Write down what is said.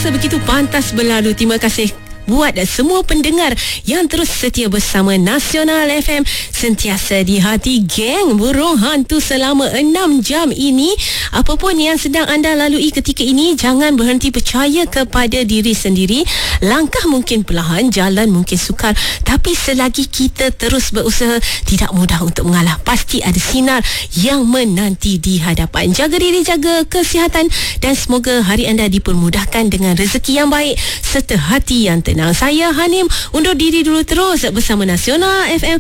masa begitu pantas berlalu. Terima kasih buat semua pendengar yang terus setia bersama Nasional FM, sentiasa di hati geng burung hantu selama 6 jam ini. Apapun yang sedang anda lalui ketika ini, jangan berhenti percaya kepada diri sendiri. Langkah mungkin perlahan, jalan mungkin sukar, tapi selagi kita terus berusaha, tidak mudah untuk mengalah. Pasti ada sinar yang menanti di hadapan. Jaga diri, jaga kesihatan, dan semoga hari anda dipermudahkan dengan rezeki yang baik serta hati yang tenang. Saya Hanim undur diri dulu, terus bersama Nasional FM.